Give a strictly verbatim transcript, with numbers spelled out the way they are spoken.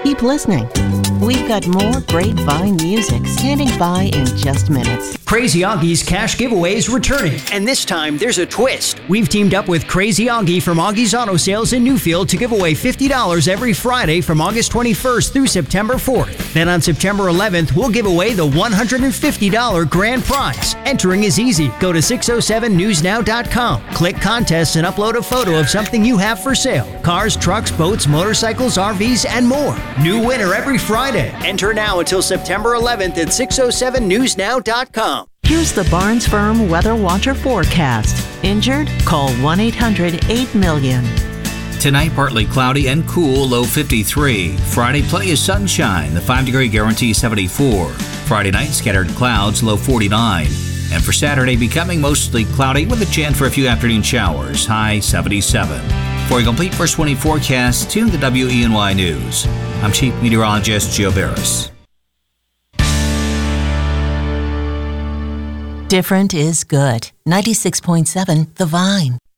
Keep listening. We've got more great Vine music standing by in just minutes. Crazy Augie's cash giveaway is returning, and this time there's a twist. We've teamed up with Crazy Augie from Augie's Auto Sales in Newfield to give away fifty dollars every Friday from August twenty-first through September fourth. Then on September eleventh, we'll give away the one hundred fifty dollars grand prize. Entering is easy. Go to six oh seven news now dot com, click contests, and upload a photo of something you have for sale. Cars, trucks, boats, motorcycles, R Vs, and more. New winner every Friday. Enter now until September eleventh at six oh seven news now dot com. Here's the Barnes Firm Weather Watcher forecast. Injured? Call one eight hundred eight million. Tonight, partly cloudy and cool, low fifty-three. Friday, plenty of sunshine, the five degree guarantee seventy-four. Friday night, scattered clouds, low forty-nine. And for Saturday, becoming mostly cloudy with a chance for a few afternoon showers, high seventy-seven. For a complete first twenty forecast, tune to W E N Y News. I'm Chief Meteorologist Joe Barris. Different is good. ninety-six point seven The Vine.